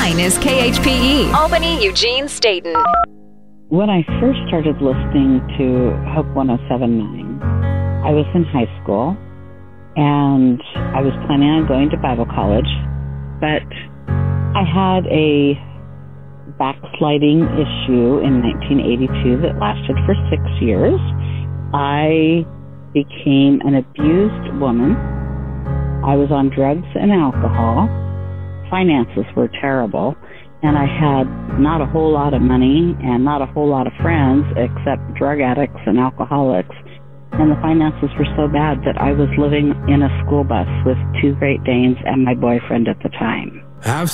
9 is KHPE, Albany, Eugene, Staten. When I first started listening to Hope 107.9, I was in high school, and I was planning on going to Bible college, but I had a backsliding issue in 1982 that lasted for 6 years. I became an abused woman. I was on drugs and alcohol. Finances were terrible, and I had not a whole lot of money and not a whole lot of friends except drug addicts and alcoholics. And the finances were so bad that I was living in a school bus with 2 Great Danes and my boyfriend at the time.